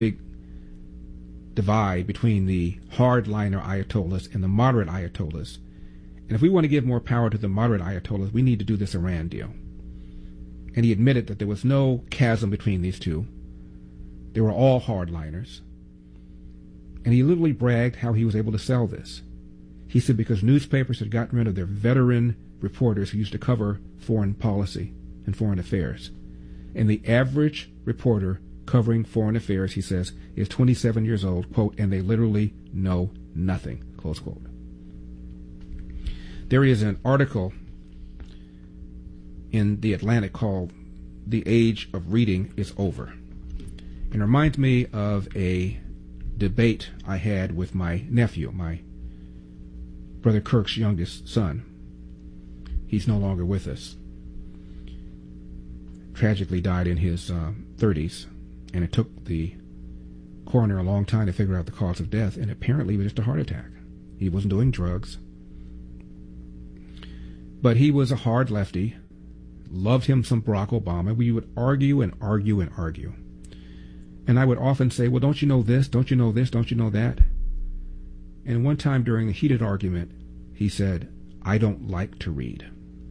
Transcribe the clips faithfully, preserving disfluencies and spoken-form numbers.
big divide between the hardliner Ayatollahs and the moderate Ayatollahs. And if we want to give more power to the moderate Ayatollahs, we need to do this Iran deal. And he admitted that there was no chasm between these two. They were all hardliners. And he literally bragged how he was able to sell this. He said because newspapers had gotten rid of their veteran reporters who used to cover foreign policy and foreign affairs. And the average reporter covering foreign affairs, he says, is twenty-seven years old, quote, and they literally know nothing, close quote. There is an article in The Atlantic called The Age of Reading is Over. It reminds me of a debate I had with my nephew, my brother Kirk's youngest son. He's no longer with us. Tragically died in his uh, thirties, and it took the coroner a long time to figure out the cause of death, and apparently it was just a heart attack. He wasn't doing drugs. But he was a hard lefty, loved him some Barack Obama. We would argue and argue and argue. And I would often say, well, don't you know this? Don't you know this? Don't you know that? And one time during a heated argument, he said, I don't like to read.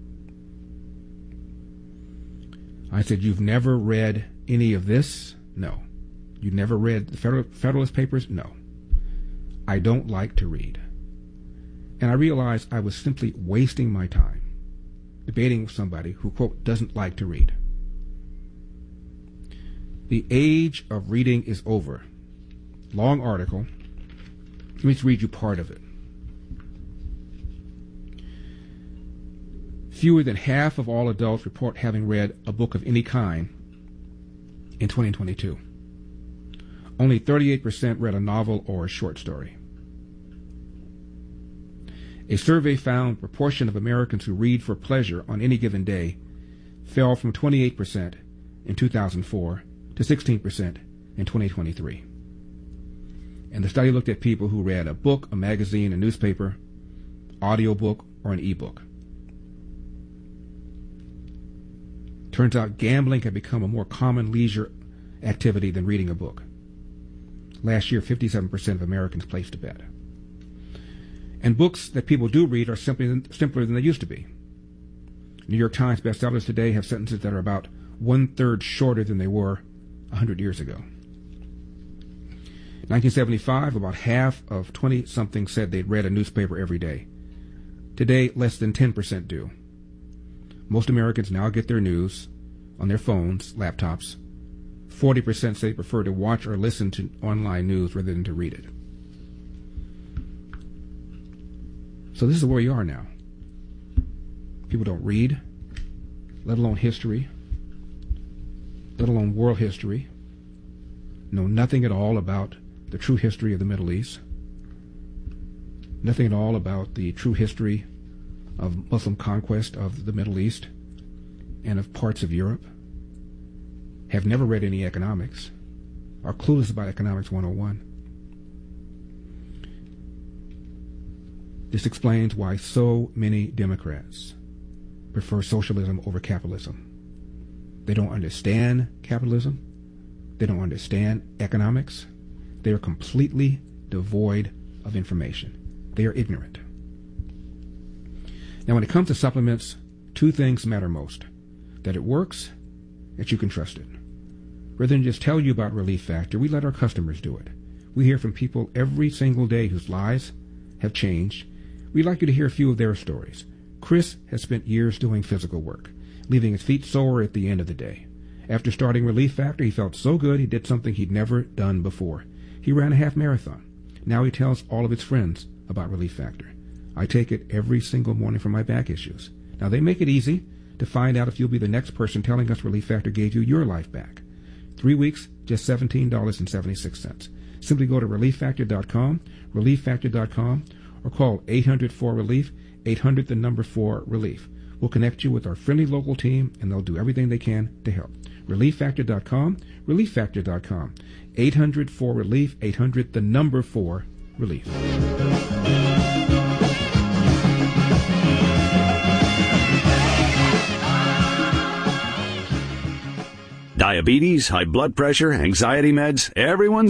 I said, you've never read any of this? No. You never read the Federal, Federalist Papers? No. I don't like to read. And I realized I was simply wasting my time debating with somebody who, quote, doesn't like to read. The age of reading is over. Long article. Let me just read you part of it. Fewer than half of all adults report having read a book of any kind in twenty twenty-two. Only thirty-eight percent read a novel or a short story. A survey found the proportion of Americans who read for pleasure on any given day fell from twenty-eight percent in two thousand four to sixteen percent in twenty twenty-three. And the study looked at people who read a book, a magazine, a newspaper, audiobook, or an ebook. Turns out gambling had become a more common leisure activity than reading a book. Last year, fifty-seven percent of Americans placed a bet. And books that people do read are simply simpler than they used to be. New York Times bestsellers today have sentences that are about one-third shorter than they were one hundred years ago. nineteen seventy-five, about half of twenty-somethings said they'd read a newspaper every day. Today, less than ten percent do. Most Americans now get their news on their phones, laptops. forty percent say they prefer to watch or listen to online news rather than to read it. So this is where we are now. People don't read, let alone history, let alone world history, know nothing at all about the true history of the Middle East, nothing at all about the true history of Muslim conquest of the Middle East and of parts of Europe, have never read any economics, are clueless about Economics one oh one. This explains why so many Democrats prefer socialism over capitalism. They don't understand capitalism. They don't understand economics. They are completely devoid of information. They are ignorant. Now, when it comes to supplements, two things matter most: that it works, that you can trust it. Rather than just tell you about Relief Factor, we let our customers do it. We hear from people every single day whose lives have changed. We'd like you to hear a few of their stories. Chris has spent years doing physical work, leaving his feet sore at the end of the day. After starting Relief Factor, he felt so good he did something he'd never done before. He ran a half marathon. Now he tells all of his friends about Relief Factor. I take it every single morning for my back issues. Now, they make it easy to find out if you'll be the next person telling us Relief Factor gave you your life back. Three weeks, just seventeen dollars and seventy-six cents. Simply go to relief factor dot com, relief factor dot com, or call eight hundred four relief, eight hundred the number four relief. We'll connect you with our friendly local team, and they'll do everything they can to help. relief factor dot com, relief factor dot com, eight hundred four relief, eight hundred the number four relief. Diabetes, high blood pressure, anxiety meds, everyone's